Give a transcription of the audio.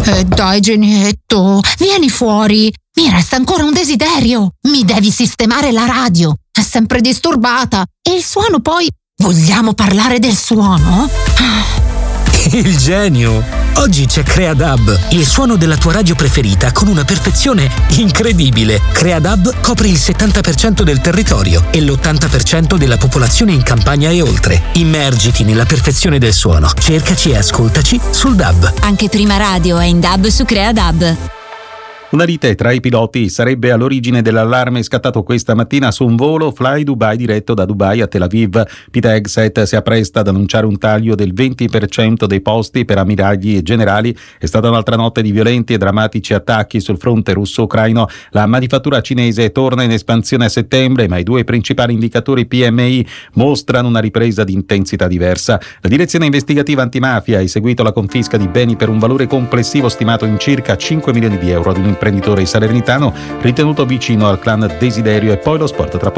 Dai genietto, vieni fuori. Mi resta ancora un desiderio. Mi devi sistemare la radio. È sempre disturbata. E il suono poi... Vogliamo parlare del suono? Il genio! Oggi c'è CreaDub, il suono della tua radio preferita con una perfezione incredibile. CreaDub copre il 70% del territorio e l'80% della popolazione in campagna e oltre. Immergiti nella perfezione del suono. Cercaci e ascoltaci sul DAB. Anche Prima Radio è in DAB su CreaDub. Una lite tra i piloti sarebbe all'origine dell'allarme scattato questa mattina su un volo Fly Dubai diretto da Dubai a Tel Aviv. Pete Hegseth si appresta ad annunciare un taglio del 20% dei posti per ammiragli e generali. È stata un'altra notte di violenti e drammatici attacchi sul fronte russo-ucraino. La manifattura cinese torna in espansione a settembre, ma i due principali indicatori PMI mostrano una ripresa di intensità diversa. La direzione investigativa antimafia ha eseguito la confisca di beni per un valore complessivo stimato in circa 5 milioni di euro ad un imprenditore salernitano ritenuto vicino al clan Desiderio. E poi lo sport tra